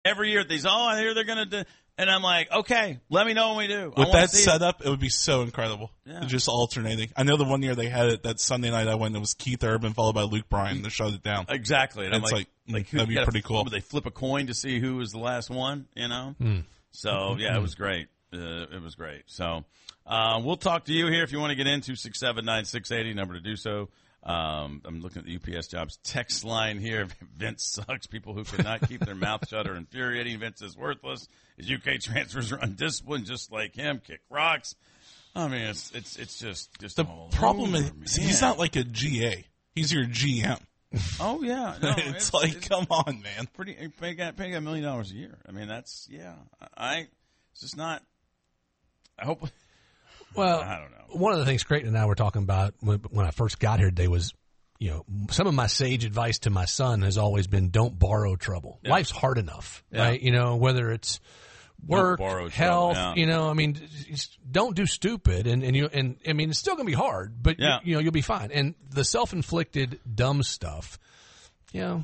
every year. I hear they're going to do. And I'm like, okay, let me know when we do. With that setup, it would be so incredible. Yeah. Just alternating. I know the one year they had it, that Sunday night I went, it was Keith Urban followed by Luke Bryan to shut it down. Exactly. And it's I'm like that'd be pretty cool. Would they flip a coin to see who was the last one, So, yeah, it was great. It was great. So, we'll talk to you here if you want to get into 679-680, number to do so. I'm looking at the UPS Jobs text line here. Vince sucks. People who cannot keep their mouth shut are infuriating. Vince is worthless. His UK transfers are undisciplined, just like him. Kick rocks. I mean, it's just the problem is he's not like a GA. He's your GM. Oh yeah, no, it's like, come on, man. Paying $1 million a year. I mean, that's it's just not. I hope. Well, I don't know. One of the things Creighton and I were talking about when I first got here today was, some of my sage advice to my son has always been don't borrow trouble. Yeah. Life's hard enough, right? Whether it's work, health, I mean, don't do stupid. And I mean, it's still going to be hard, but you'll be fine. And the self-inflicted dumb stuff, you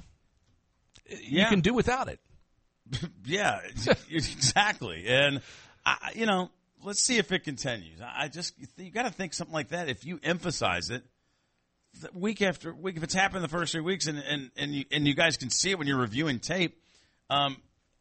can do without it. Yeah, exactly. And let's see if it continues. You got to think something like that. If you emphasize it week after week, if it's happened the first 3 weeks, and you guys can see it when you're reviewing tape. And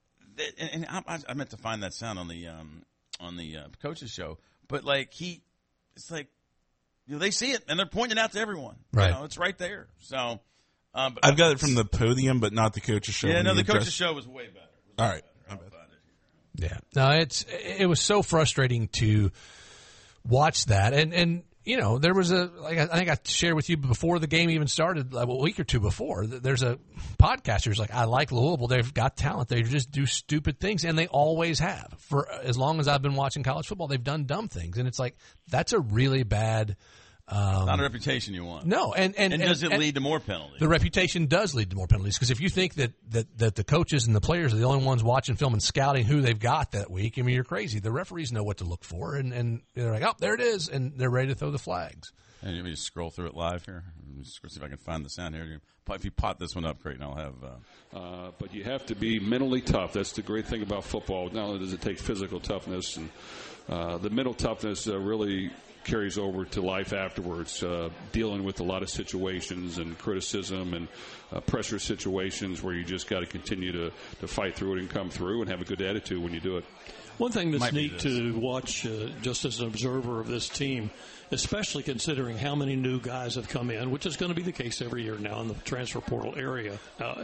I meant to find that sound on the coach's show, but it's like they see it and they're pointing it out to everyone. Right, it's right there. So but I've got it from the podium, but not the coach's show. Yeah, no, the coach's show was way better. All right. Yeah. No, it was so frustrating to watch that. And there was I think I shared with you before the game even started, like a week or two before, there's a podcaster who's like, I like Louisville. They've got talent. They just do stupid things, and they always have. For as long as I've been watching college football, they've done dumb things. And it's like, that's a really bad not a reputation you want. No, and does it lead to more penalties? The reputation does lead to more penalties, because if you think that the coaches and the players are the only ones watching film and scouting who they've got that week, I mean, you're crazy. The referees know what to look for, and they're like, oh, there it is, and they're ready to throw the flags. And let me just scroll through it live here. Let me see if I can find the sound here. If you pot this one up, Creighton, I'll have. But you have to be mentally tough. That's the great thing about football. Not only does it take physical toughness, and the mental toughness really carries over to life afterwards, dealing with a lot of situations and criticism and pressure situations where you just got to continue to fight through it and come through and have a good attitude when you do it. One thing that's neat to watch just as an observer of this team, especially considering how many new guys have come in, which is going to be the case every year now in the transfer portal era.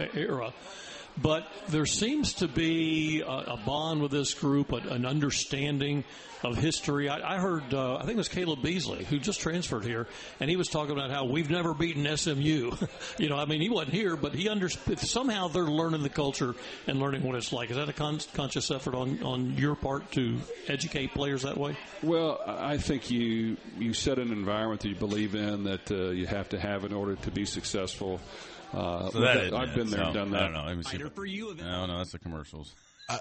But there seems to be a bond with this group, an understanding of history. I heard, I think it was Caleb Beasley, who just transferred here, and he was talking about how we've never beaten SMU. I mean, he wasn't here, but he understood. Somehow they're learning the culture and learning what it's like. Is that a conscious effort on your part to educate players that way? Well, I think you set an environment that you believe in, that you have to have in order to be successful. I've been there and done that. I don't know. Let me see. No, that's the commercials.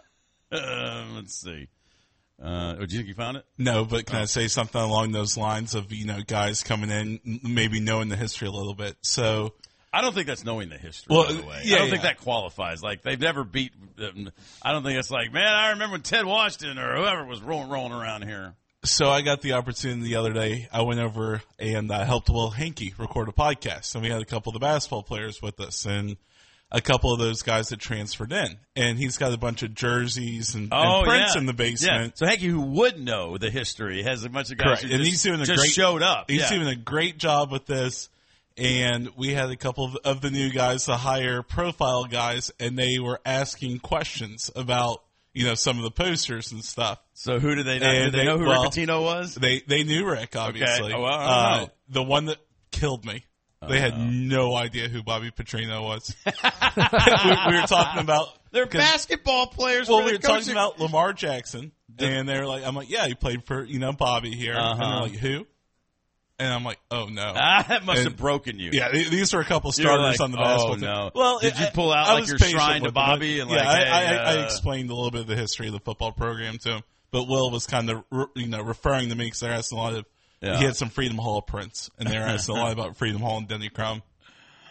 Let's see. Do you think you found it? No, but can I say something along those lines of, guys coming in, maybe knowing the history a little bit? So I don't think that's knowing the history, by the way. I don't think that qualifies. Like, they've never beat I don't think it's like, man, I remember when Ted Washington or whoever was rolling around here. So I got the opportunity the other day. I went over and helped Will Hankey record a podcast. And we had a couple of the basketball players with us and a couple of those guys that transferred in. And he's got a bunch of jerseys and prints in the basement. Yeah. So Hankey, who would know the history, has a bunch of guys who he's doing showed up. He's doing a great job with this. And we had a couple of the new guys, the higher profile guys, and they were asking questions about some of the posters and stuff. So who did they know? Did they know who Rick Pitino was? They knew Rick, obviously. Okay. Well, I don't know. The one that killed me. They had no idea who Bobby Petrino was. we were talking about... They're basketball players. Well, we were talking about Lamar Jackson. And they were like, I'm like, yeah, he played for, Bobby here. And they're like, who? And I'm like, oh, no. That must have broken you. Yeah, these were a couple starters on the basketball team. No. Well, did you pull out your shrine to Bobby? And I explained a little bit of the history of the football program to him. But Will was kind of, referring to me because they're asking a lot of, he had some Freedom Hall prints. And they're asking a lot about Freedom Hall and Denny Crum.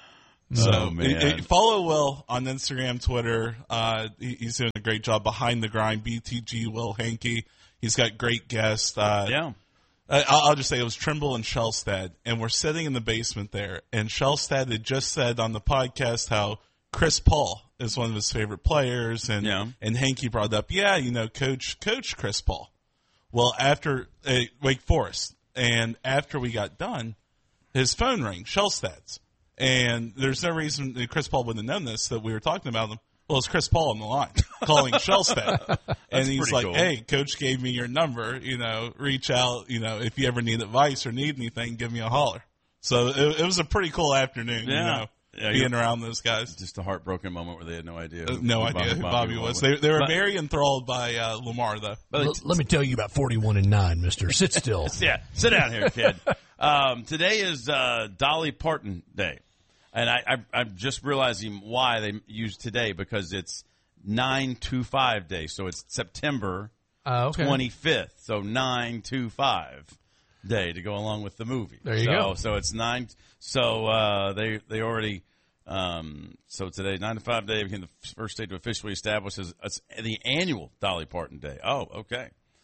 So man. Follow Will on Instagram, Twitter. He's doing a great job behind the grind. BTG Will Hankey. He's got great guests. I'll just say it was Trimble and Shellstad, and we're sitting in the basement there. And Shellstad had just said on the podcast how Chris Paul is one of his favorite players, and Hankey brought up, Coach Chris Paul. Well, after Wake Forest, and after we got done, his phone rang, Shellstad's. And there's no reason that Chris Paul wouldn't have known this, that we were talking about him. Well, it's Chris Paul on the line calling Shellstad. And he's like, cool. Hey, Coach gave me your number. Reach out. If you ever need advice or need anything, give me a holler. So it was a pretty cool afternoon, being around those guys. Just a heartbroken moment where they had no idea. No idea who Bobby was. They were very enthralled by Lamar, though. Let me tell you about 41-9, mister. Sit still. Yeah, sit down here, kid. Today is Dolly Parton Day. And I'm just realizing why they use today, because it's 9/25 day. So it's September 25th. So 9/25 day to go along with the movie. There you go. So it's 9. So they already so today 9/5 day became the first day to officially establish as the annual Dolly Parton Day. Oh, okay.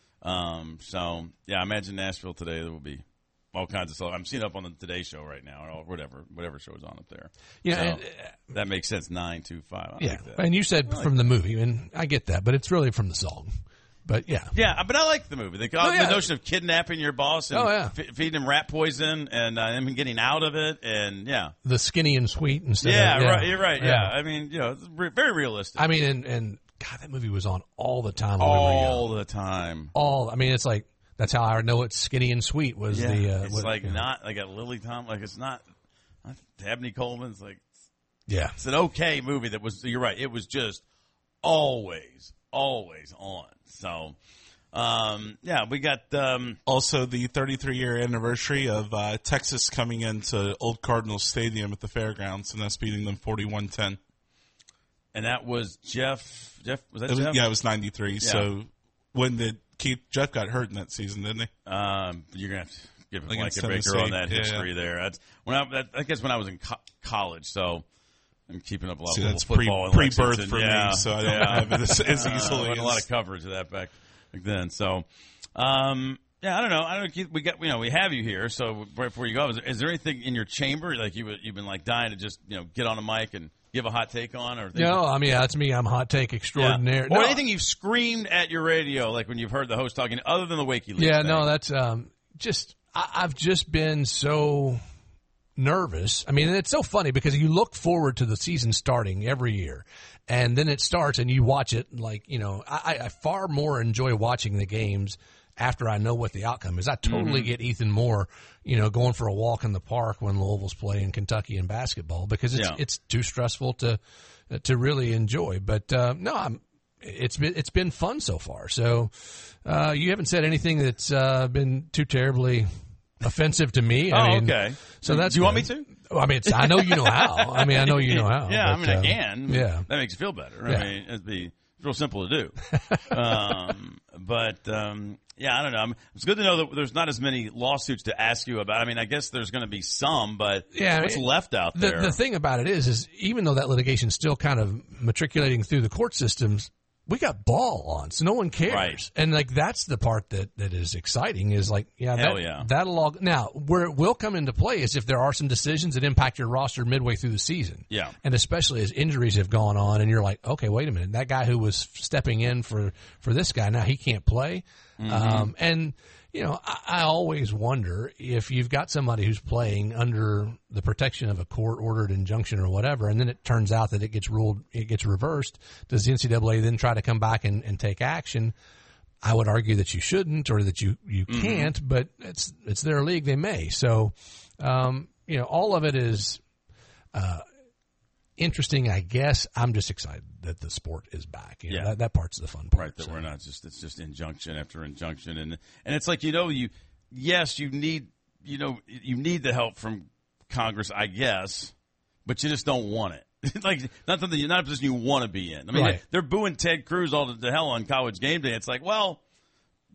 So yeah, I imagine Nashville today there will be all kinds of stuff. I'm seeing it up on the Today Show right now, or whatever show is on up there. Yeah, so that makes sense. 9/25. I like that. And you said from the movie, and I get that, but it's really from the song. But yeah, but I like the movie. The notion of kidnapping your boss and feeding him rat poison and him getting out of it, and the skinny and sweet instead. Right. You're right. Yeah, I mean, it's very realistic. I mean, and God, that movie was on all the time. All the time. I mean, it's like. That's how I know it's Skinny and Sweet was the. It's not like a Lily Tomlin. Like it's not Dabney Coleman's. Like it's an okay movie. That was. You're right. It was just always on. So we got also the 33-year anniversary of Texas coming into Old Cardinal Stadium at the fairgrounds, and that's beating them 41-10. And that was Jeff. Was that Jeff? Yeah, it was 93. Yeah. So when did Jeff got hurt in that season, didn't he? You're gonna have to give him like a breaker on that history there. That's I guess when I was in college, so I'm keeping up a lot of football. Pre-birth for me, so I don't have it as easily. A lot of coverage of that back then. So, I don't know. Keith, we have you here. So before you go, is there anything in your chamber like you've been like dying to just get on a mic and give a hot take on? Or I mean, that's me. I'm hot take extraordinaire. Or anything you've screamed at your radio, like when you've heard the host talking, other than the WikiLeaks thing. No, that's I've just been so nervous. I mean, it's so funny because you look forward to the season starting every year, and then it starts and you watch it I far more enjoy watching the games after I know what the outcome is. I totally get Ethan Moore, going for a walk in the park when Louisville's playing Kentucky in basketball because it's too stressful to really enjoy. But it's been fun so far. So you haven't said anything that's been too terribly offensive to me. Okay. So that's. Do you want me to? I mean, I know you know how. I know you know how. Yeah, but, I can. Yeah, that makes you feel better. Yeah. I mean, it'd be real simple to do. I don't know. It's good to know that there's not as many lawsuits to ask you about. I mean, I guess there's going to be some, but what's left out there? The thing about it is even though that litigation's still kind of matriculating through the court systems, we got ball on, so no one cares. Right. And that's the part that is exciting is that'll all. Now, where it will come into play is if there are some decisions that impact your roster midway through the season. Yeah. And especially as injuries have gone on and you're like, okay, wait a minute, that guy who was stepping in for this guy, now he can't play. And I always wonder if you've got somebody who's playing under the protection of a court-ordered injunction or whatever, and then it turns out that it gets reversed, does the NCAA then try to come back and take action? I would argue that you shouldn't or that you can't, but it's their league, they may. So, all of it is interesting, I guess. I'm just excited that the sport is back. That part's the fun part. Right, that we're not it's just injunction after injunction, and it's like you need the help from Congress, I guess, but you just don't want it. Like not a position you want to be in. I mean, they're booing Ted Cruz all to hell on College Game Day. It's like, well,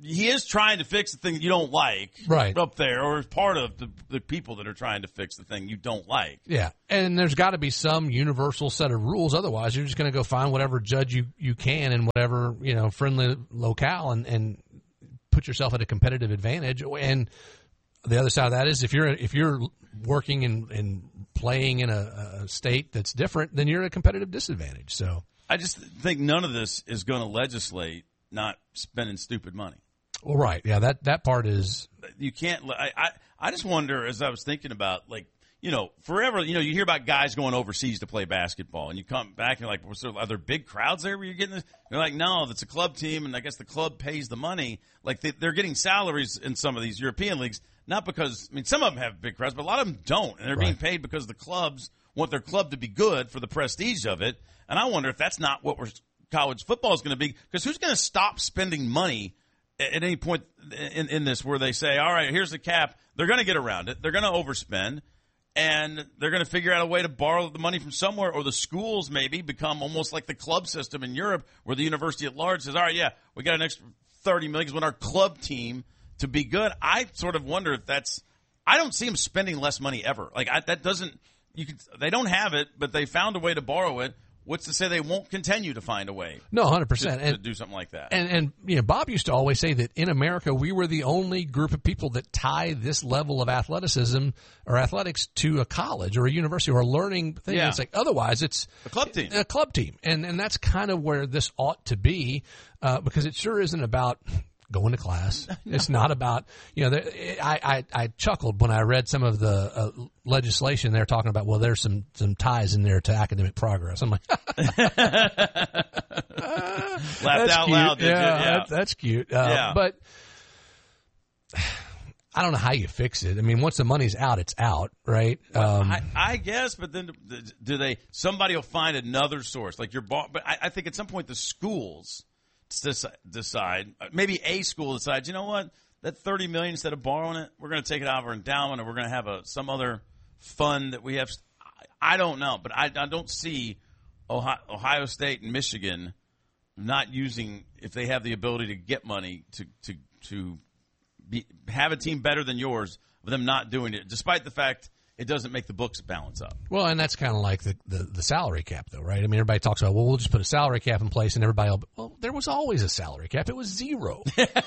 he is trying to fix the thing that you don't like right up there, or is part of the people that are trying to fix the thing you don't like. Yeah, and there's got to be some universal set of rules. Otherwise, you're just going to go find whatever judge you can in whatever friendly locale and put yourself at a competitive advantage. And the other side of that is if you're working and playing in a state that's different, then you're at a competitive disadvantage. So I just think none of this is going to legislate not spending stupid money. Well, right. Yeah, that part is. You can't. I just wonder, as I was thinking about, forever, you hear about guys going overseas to play basketball, and you come back and you're like, are there big crowds there where you're getting this? You're like, no, that's a club team, and I guess the club pays the money. Like, they're getting salaries in some of these European leagues, not because, some of them have big crowds, but a lot of them don't, and they're being paid because the clubs want their club to be good for the prestige of it. And I wonder if that's not what college football is going to be, because who's going to stop spending money at any point in this where they say, all right, here's the cap. They're going to get around it. They're going to overspend, and they're going to figure out a way to borrow the money from somewhere, or the schools maybe become almost like the club system in Europe where the university at large says, all right, yeah, we got an extra $30 million because we want our club team to be good. I sort of wonder if that's – I don't see them spending less money ever. That doesn't – they don't have it, but they found a way to borrow it. What's to say they won't continue to find a way? No, 100%. To do something like that. And Bob used to always say that in America, we were the only group of people that tie this level of athleticism or athletics to a college or a university or a learning thing. Yeah. It's like, otherwise, it's a club team. A club team. And that's kind of where this ought to be, because it sure isn't about going to class. No. It's not about, I chuckled when I read some of the legislation they're talking about. Well, there's some ties in there to academic progress. I'm like, laughed out loud. Did yeah, you? Yeah. That's cute. But I don't know how you fix it. Once the money's out, it's out, right? I guess, but then somebody will find another source. But I think at some point the schools decide, maybe a school decides, you know what, that $30 million, instead of borrowing it, we're going to take it out of our endowment, and we're going to have some other fund that we have. I don't know, but I don't see Ohio State and Michigan not using, if they have the ability to get money to have a team better than yours, of them not doing it, despite the fact it doesn't make the books balance up. Well, and that's kind of like the salary cap, though, right? Everybody talks about, well, we'll just put a salary cap in place, and everybody will, well, there was always a salary cap. It was zero,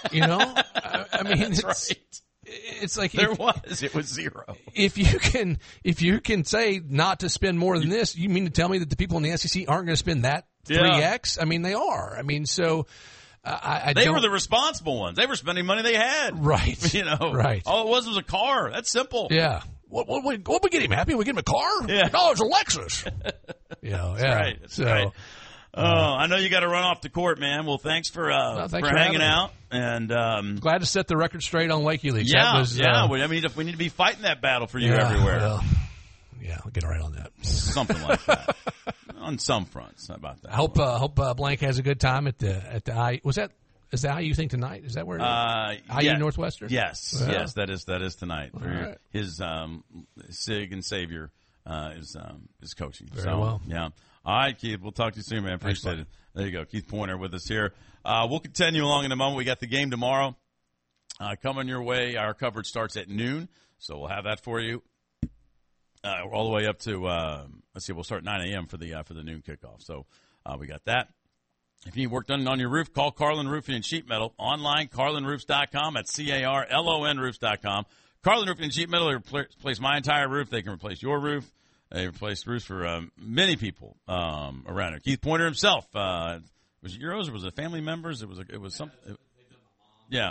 That's right. It's like it was zero. If you can say not to spend more than this, you mean to tell me that the people in the SEC aren't going to spend that 3x? They are. So they were the responsible ones. They were spending money they had. Right. Right. All it was a car. That's simple. Yeah. What we get him, Happy? We get him a car? Yeah. No, it's a Lexus. That's right. That's right. I know you got to run off to court, man. Well, thanks for hanging out. And glad to set the record straight on WikiLeaks. Yeah. We need to be fighting that battle for you everywhere. Well, we'll get right on that. Something like that. On some fronts. How about that? I hope Blank has a good time at the IU. Is the IU thing tonight? Is that where IU Northwestern? Yes, yes, that is tonight. Right. His Sig and Savior is coaching. Very well. Yeah. All right, Keith. We'll talk to you soon, man. Appreciate it. There you go, Keith Pointer with us here. We'll continue along in a moment. We got the game tomorrow coming your way. Our coverage starts at noon, so we'll have that for you all the way up to we'll start 9 a.m. for the noon kickoff. So we got that. If you need work done on your roof, call Carlin Roofing and Sheet Metal. Online, carlinroofs.com. That's CARLON roofs.com. Carlin Roofing and Sheet Metal, they replace my entire roof. They can replace your roof. They replace roofs for many people around here. Keith Pointer himself. Was it yours or was it family members? It was something. Yeah.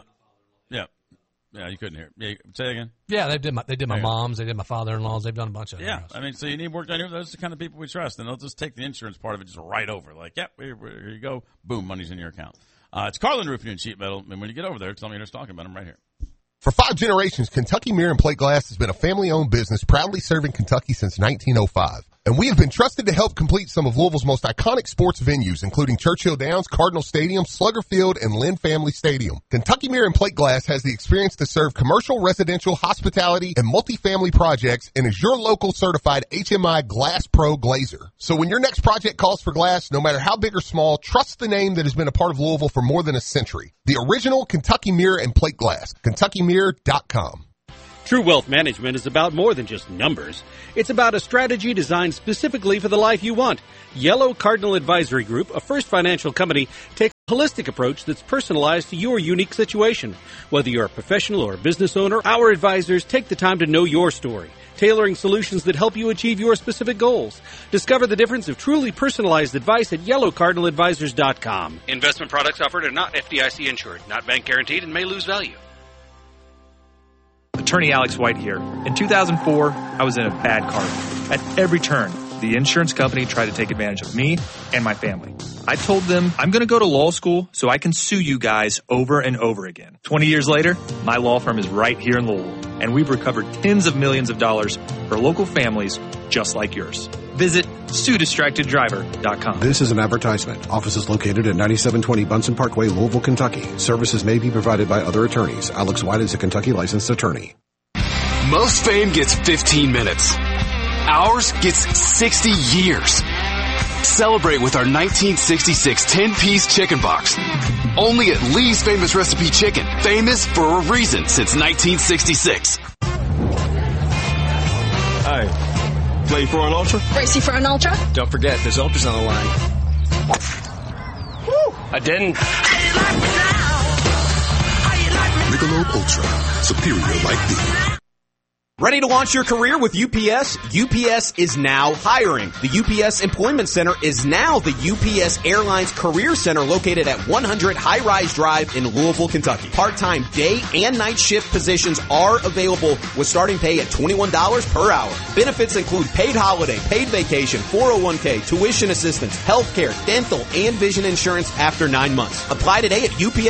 Yeah, you couldn't hear it. Yeah, say it again. Yeah, they did my mom's. They did my father-in-law's. They've done a bunch of them. Yeah, so you need work done here. Those are the kind of people we trust, and they'll just take the insurance part of it just right over. Like, here you go. Boom, money's in your account. It's Carlin Roofing and Sheet Metal, and when you get over there, tell me you're just talking about them right here. For 5 generations, Kentucky Mirror and Plate Glass has been a family-owned business proudly serving Kentucky since 1905. and we have been trusted to help complete some of Louisville's most iconic sports venues, including Churchill Downs, Cardinal Stadium, Slugger Field, and Lynn Family Stadium. Kentucky Mirror and Plate Glass has the experience to serve commercial, residential, hospitality, and multifamily projects, and is your local certified HMI Glass Pro glazer. So when your next project calls for glass, no matter how big or small, trust the name that has been a part of Louisville for more than a century. The original Kentucky Mirror and Plate Glass. KentuckyMirror.com. True Wealth Management is about more than just numbers. It's about a strategy designed specifically for the life you want. Yellow Cardinal Advisory Group, a First Financial company, takes a holistic approach that's personalized to your unique situation. Whether you're a professional or a business owner, our advisors take the time to know your story, tailoring solutions that help you achieve your specific goals. Discover the difference of truly personalized advice at yellowcardinaladvisors.com. Investment products offered are not FDIC insured, not bank guaranteed, and may lose value. Attorney Alex White here. In 2004, I was in a bad car. At every turn, the insurance company tried to take advantage of me and my family. I told them I'm going to go to law school so I can sue you guys over and over again. 20 years later, my law firm is right here in Louisville, and we've recovered tens of millions of dollars for local families just like yours. Visit SueDistractedDriver.com. This is an advertisement. Office is located at 9720 Bunsen Parkway, Louisville, Kentucky. Services may be provided by other attorneys. Alex White is a Kentucky licensed attorney. Most fame gets 15 minutes. Ours gets 60 years. Celebrate with our 1966 10-piece chicken box. Only at Lee's Famous Recipe Chicken. Famous for a reason since 1966. Hi. Play for an Ultra? Racing for an Ultra? Don't forget, there's Ultras on the line. Woo! I didn't. Michelob Ultra. Superior like thee. Ready to launch your career with UPS? UPS is now hiring. The UPS Employment Center is now the UPS Airlines Career Center located at 100 High Rise Drive in Louisville, Kentucky. Part-time day and night shift positions are available with starting pay at $21 per hour. Benefits include paid holiday, paid vacation, 401k, tuition assistance, healthcare, dental, and vision insurance after 9 months. Apply today at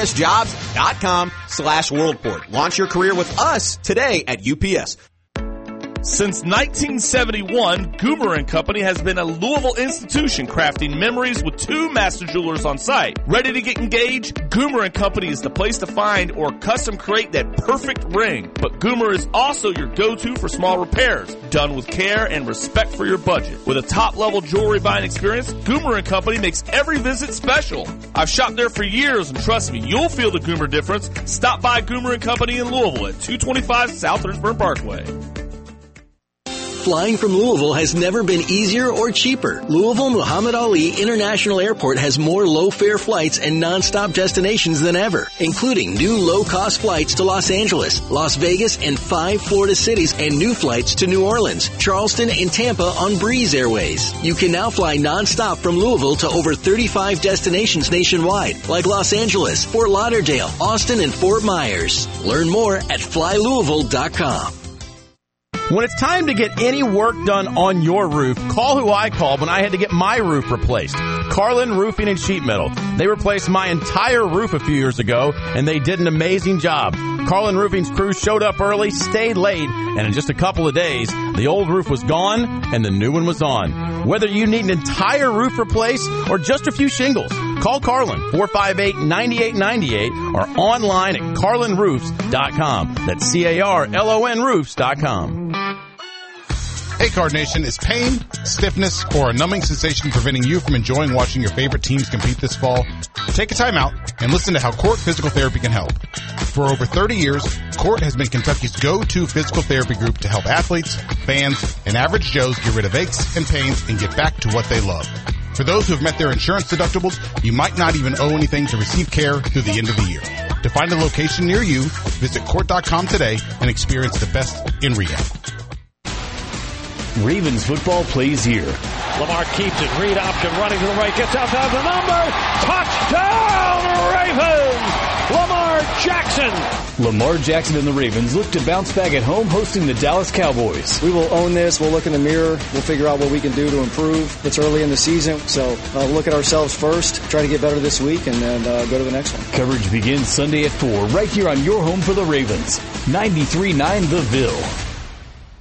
upsjobs.com/worldport. Launch your career with us today at UPS. Since 1971, Goomer & Company has been a Louisville institution crafting memories with 2 master jewelers on site. Ready to get engaged? Goomer & Company is the place to find or custom create that perfect ring. But Goomer is also your go-to for small repairs, done with care and respect for your budget. With a top-level jewelry buying experience, Goomer & Company makes every visit special. I've shopped there for years, and trust me, you'll feel the Goomer difference. Stop by Goomer & Company in Louisville at 225 South Lynchburg Parkway. Flying from Louisville has never been easier or cheaper. Louisville Muhammad Ali International Airport has more low-fare flights and non-stop destinations than ever, including new low-cost flights to Los Angeles, Las Vegas, and 5 Florida cities, and new flights to New Orleans, Charleston, and Tampa on Breeze Airways. You can now fly non-stop from Louisville to over 35 destinations nationwide, like Los Angeles, Fort Lauderdale, Austin, and Fort Myers. Learn more at flylouisville.com. When it's time to get any work done on your roof, call who I called when I had to get my roof replaced. Carlin Roofing and Sheet Metal. They replaced my entire roof a few years ago, and they did an amazing job. Carlin Roofing's crew showed up early, stayed late, and in just a couple of days, the old roof was gone and the new one was on. Whether you need an entire roof replaced or just a few shingles, call Carlin, 458-9898, or online at carlinroofs.com. That's CARLON roofs.com. Hey, Card Nation, is pain, stiffness, or a numbing sensation preventing you from enjoying watching your favorite teams compete this fall? Take a time out and listen to how Court Physical Therapy can help. For over 30 years, Court has been Kentucky's go-to physical therapy group to help athletes, fans, and average Joes get rid of aches and pains and get back to what they love. For those who have met their insurance deductibles, you might not even owe anything to receive care through the end of the year. To find a location near you, visit Court.com today and experience the best in rehab. Ravens football plays here. Lamar keeps it. Reed option running to the right. Gets outside the number. Touchdown Ravens! Lamar Jackson. Lamar Jackson and the Ravens look to bounce back at home hosting the Dallas Cowboys. We will own this. We'll look in the mirror. We'll figure out what we can do to improve. It's early in the season, so look at ourselves first, try to get better this week, and then go to the next one. Coverage begins Sunday at 4 right here on your home for the Ravens. 93.9 The Ville.